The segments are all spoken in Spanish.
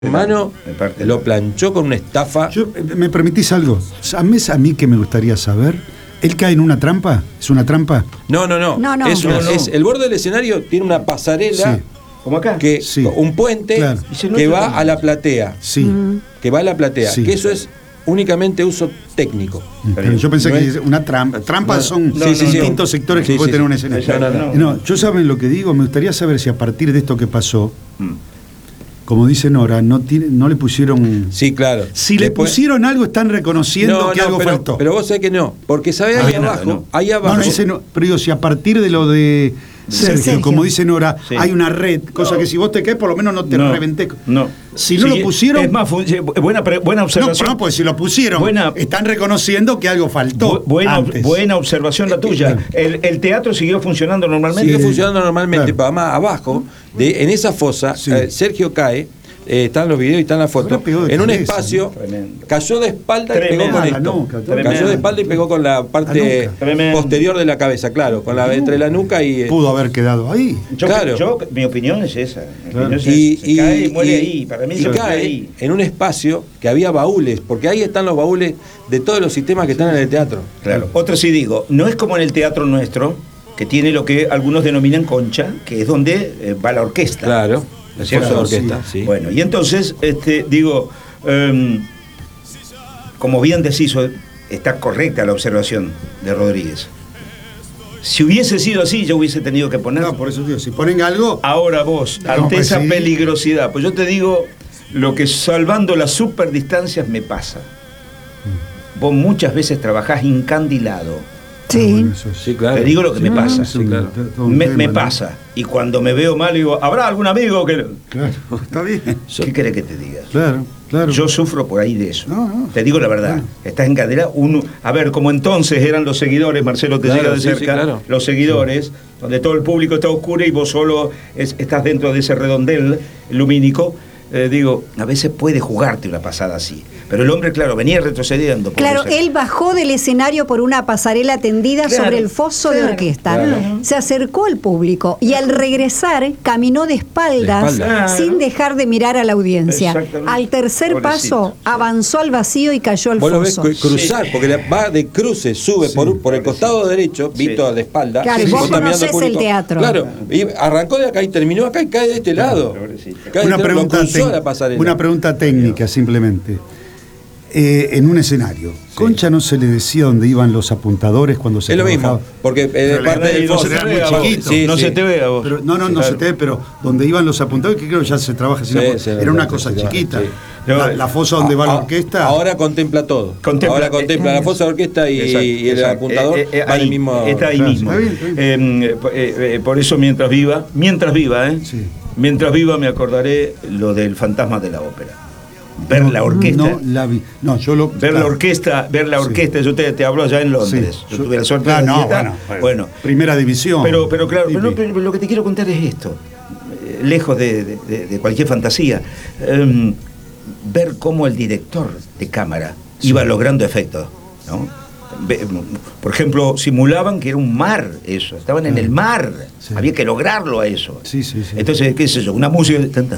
hermano lo planchó con una estafa. ¿Me permitís algo? A mí que me gustaría saber, ¿él cae en una trampa? ¿Es una trampa? No. Es el borde del escenario tiene una pasarela, Sí. ¿Como acá? Un puente, Claro. que va a la platea. Sí. Que va a la platea. Sí. Que eso es únicamente uso técnico. Pero yo pensé que una trampa. Trampas son distintos sectores que puede tener un escenario. No, yo saben lo que digo, me gustaría saber si a partir de esto que pasó, como dice Nora, no le pusieron. Sí, claro. Si le pusieron algo, están reconociendo que algo faltó. Pero vos sabés que no, porque sabés ahí abajo. Pero digo, si a partir de lo de Sergio, como dice Nora, hay una red, cosa que si vos te caes, por lo menos no te reventé. No. Si no lo pusieron. Es más, buena observación. No, pues si lo pusieron, están reconociendo que algo faltó. Buena observación la tuya. El teatro siguió funcionando normalmente. Sigue funcionando normalmente, pero además abajo, en esa fosa, Sergio cae. Están los videos y están las fotos. En un espacio, cayó de espalda y pegó con esto. Cayó de espalda y pegó con la parte posterior de la cabeza, claro, entre la nuca y. Pudo haber quedado ahí. Mi opinión es esa. Y cae y muere ahí. Para mí se cae ahí. En un espacio que había baúles, porque ahí están los baúles de todos los sistemas que están en el teatro. Claro. Otro sí digo, no es como en el teatro nuestro, que tiene lo que algunos denominan concha, que es donde va la orquesta. Claro. ¿No es cierto? Orquesta, sí. Bueno, y entonces, como bien decís, está correcta la observación de Rodríguez. Si hubiese sido así, yo hubiese tenido que poner. No, por eso digo, si ponen algo. Ahora vos, ante esa peligrosidad, pues yo te digo lo que salvando las superdistancias me pasa. Vos muchas veces trabajás incandilado. Sí, claro. Te digo lo que me pasa. Sí, claro. Me pasa. Y cuando me veo mal, digo, ¿habrá algún amigo que.? Claro, está bien. ¿Qué querés que te diga? Claro. Yo sufro por ahí de eso. No. Te digo la verdad. Claro. Estás en cadera. A ver, como entonces eran los seguidores, Marcelo te llega de cerca, los seguidores, donde todo el público está oscuro y vos solo estás dentro de ese redondel lumínico. Digo, a veces puede jugarte una pasada así. Pero el hombre, claro, venía retrocediendo. Claro, él bajó del escenario por una pasarela tendida sobre el foso de orquesta. Se acercó al público y al regresar caminó de espaldas sin dejar de mirar a la audiencia. Al tercer paso avanzó al vacío y cayó al foso. Vos lo ves cruzar, porque va de cruce, sube por el costado derecho, visto de espalda. Claro, vos conocés el teatro. Claro, y arrancó de acá y terminó acá y cae de este lado. Una pregunta técnica, simplemente. En un escenario, ¿Concha no se le decía dónde iban los apuntadores cuando se trabajaba? Es lo mismo, porque parte del foso era muy chiquito. No se te ve a vos. Pero, no se te ve, pero donde iban los apuntadores, que creo que ya se trabaja así, era una cosa chiquita. La fosa donde va la orquesta. Ahora contempla todo. Ahora contempla la fosa de orquesta y el apuntador va en el mismo. Está ahí mismo. Por eso mientras viva, me acordaré lo del fantasma de la ópera. Ver la orquesta. No la vi. No, ver la orquesta. Yo te hablo allá en Londres. Yo tuve la suerte de bueno, primera división. Pero claro, pero lo que te quiero contar es esto. Lejos de cualquier fantasía. Ver cómo el director de cámara iba logrando efectos, ¿no? Por ejemplo, simulaban que era un mar eso, estaban en el mar, había que lograrlo a eso. Entonces, qué sé yo, una música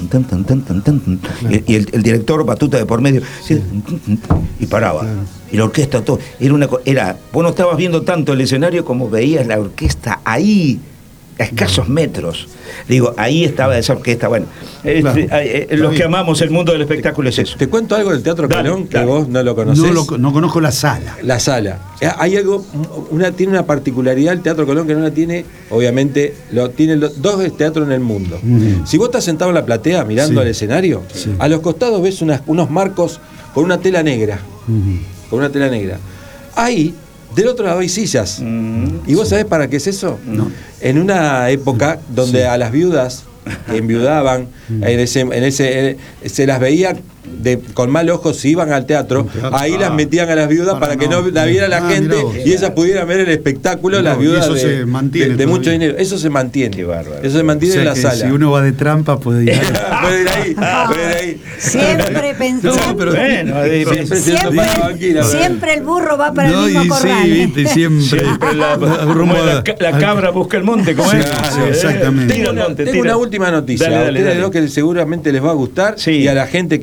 y el director batuta de por medio y paraba. Y la orquesta todo, vos no estabas viendo tanto el escenario como veías la orquesta ahí a escasos metros. Digo, ahí estaba esa orquesta. Bueno, los que amamos el mundo del espectáculo es eso. Te cuento algo del Teatro Colón que vos no lo conocés. No conozco la sala. La sala. Hay algo, tiene una particularidad el Teatro Colón que no la tiene, obviamente, tiene dos teatros en el mundo. Si vos estás sentado en la platea mirando al escenario, a los costados ves unos marcos con una tela negra. Con una tela negra. Ahí, del otro lado hay sillas. ¿Y vos sabés para qué es eso? No. En una época donde a las viudas que enviudaban, se las veía con mal ojo si iban al teatro, ahí las metían a las viudas para que no la viera la gente y ellas pudieran ver el espectáculo, las viudas de mucho dinero. Eso se mantiene. Eso se mantiene en la sala. Si uno va de trampa puede ir ahí. Siempre pensando. Siempre el burro va para el mismo corral. Sí, viste, siempre la cabra busca el monte, ¿cómo es? Exactamente. Tengo una última noticia. A ustedes dos que seguramente les va a gustar y a la gente